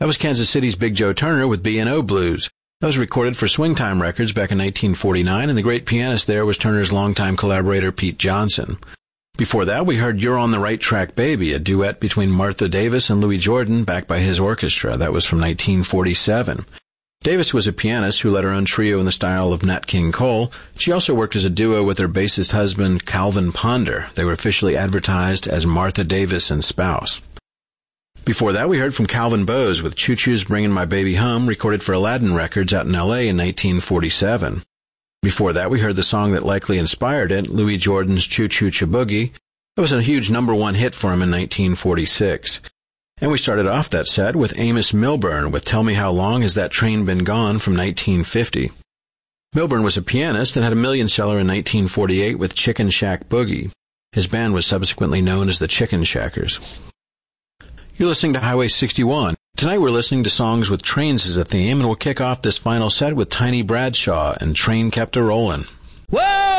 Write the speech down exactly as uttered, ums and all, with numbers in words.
That was Kansas City's Big Joe Turner with B and O Blues. That was recorded for Swingtime Records back in nineteen forty-nine, and the great pianist there was Turner's longtime collaborator Pete Johnson. Before that, we heard You're on the Right Track, Baby, a duet between Martha Davis and Louis Jordan, backed by his orchestra. That was from nineteen forty-seven. Davis was a pianist who led her own trio in the style of Nat King Cole. She also worked as a duo with her bassist husband, Calvin Ponder. They were officially advertised as Martha Davis and Spouse. Before that, we heard from Calvin Bowes with Choo Choo's Bringin' My Baby Home, recorded for Aladdin Records out in L A in nineteen forty-seven. Before that, we heard the song that likely inspired it, Louis Jordan's Choo Choo Chiboogie. It was a huge number one hit for him in nineteen forty-six. And we started off that set with Amos Milburn with Tell Me How Long Has That Train Been Gone from nineteen fifty. Milburn was a pianist and had a million seller in nineteen forty-eight with Chicken Shack Boogie. His band was subsequently known as the Chicken Shackers. You're listening to Highway sixty-one. Tonight we're listening to songs with trains as a theme, and we'll kick off this final set with Tiny Bradshaw and Train Kept A-Rollin'. Whoa!